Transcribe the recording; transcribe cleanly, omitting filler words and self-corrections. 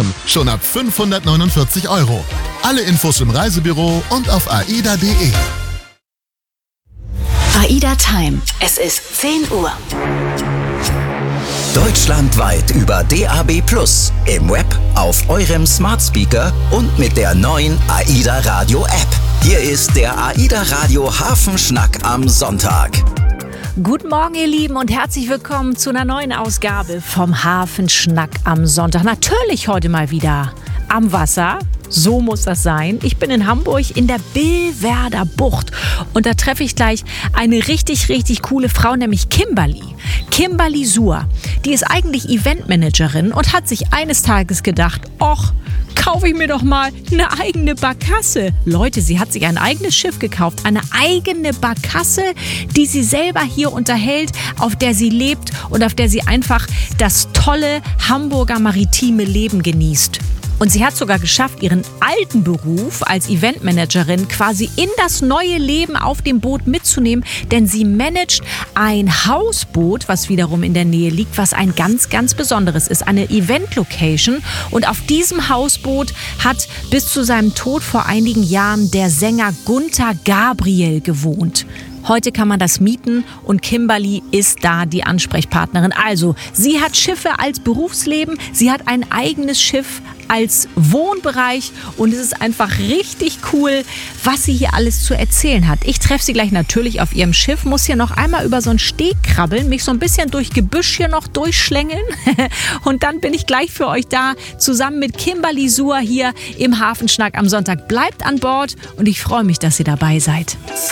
Wochen schon ab 549 €. Alle Infos im Reisebüro und auf aida.de. AIDA Time. Es ist 10 Uhr. Deutschlandweit über DAB+, im Web, auf eurem Smart Speaker und mit der neuen AIDA Radio App. Hier ist der AIDA Radio Hafenschnack am Sonntag. Guten Morgen, ihr Lieben, und herzlich willkommen zu einer neuen Ausgabe vom Hafenschnack am Sonntag. Natürlich heute mal wieder am Wasser. So muss das sein. Ich bin in Hamburg in der Billwerder Bucht und da treffe ich gleich eine richtig, richtig coole Frau, nämlich Kimberly. Kimberly Suhr. Die ist eigentlich Eventmanagerin und hat sich eines Tages gedacht, och, kaufe ich mir doch mal eine eigene Barkasse. Leute, sie hat sich ein eigenes Schiff gekauft, eine eigene Barkasse, die sie selber hier unterhält, auf der sie lebt und auf der sie einfach das tolle Hamburger maritime Leben genießt. Und sie hat sogar geschafft, ihren alten Beruf als Eventmanagerin quasi in das neue Leben auf dem Boot mitzunehmen, denn sie managt ein Hausboot, was wiederum in der Nähe liegt, was ein ganz, ganz besonderes ist, eine Event-Location. Und auf diesem Hausboot hat bis zu seinem Tod vor einigen Jahren der Sänger Gunther Gabriel gewohnt. Heute kann man das mieten und Kimberly ist da die Ansprechpartnerin. Also, sie hat Schiffe als Berufsleben, sie hat ein eigenes Schiff als Wohnbereich und es ist einfach richtig cool, was sie hier alles zu erzählen hat. Ich treffe sie gleich natürlich auf ihrem Schiff, muss hier noch einmal über so einen Steg krabbeln, mich so ein bisschen durch Gebüsch hier noch durchschlängeln und dann bin ich gleich für euch da, zusammen mit Kimberly Suhr hier im Hafenschnack am Sonntag. Bleibt an Bord und ich freue mich, dass ihr dabei seid.